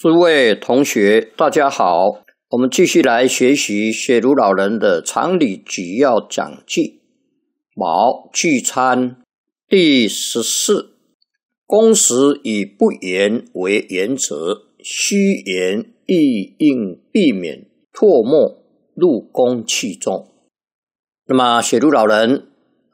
诸位同学，大家好，我们继续来学习雪茹老人的常理举要讲记，卯聚餐第14。公时以不言为原则，虚言亦应避免唾沫入公器中。那么雪茹老人